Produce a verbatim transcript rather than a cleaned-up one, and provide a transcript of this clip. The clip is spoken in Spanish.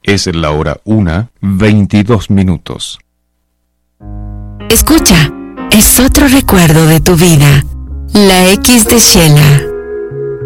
Es la hora una, veintidós minutos. Escucha, es otro recuerdo de tu vida. La X de Shela.